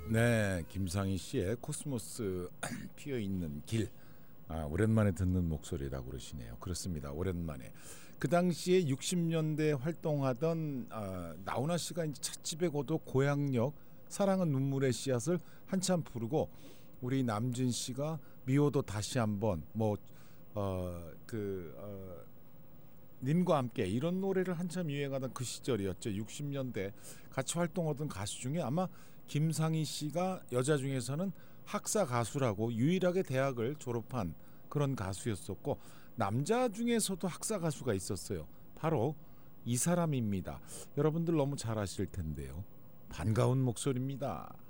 네, 김상희 씨의 코스모스 피어 있는 길. 오랜만에 듣는 목소리라고 그러시네요. 그렇습니다. 오랜만에. 그 당시에 60년대 활동하던 나훈아 씨가 이제 찻집에 고도 고향역 사랑은 눈물의 씨앗을 한참 부르고, 우리 남진 씨가 미워도 다시 한번 님과 함께 이런 노래를 한참 유행하던 그 시절이었죠. 60년대 같이 활동하던 가수 중에 아마 김상희 씨가 여자 중에서는 학사 가수라고 유일하게 대학을 졸업한 그런 가수였었고, 남자 중에서도 학사 가수가 있었어요. 바로 이 사람입니다. 여러분들 너무 잘 아실 텐데요. 반가운 목소리입니다.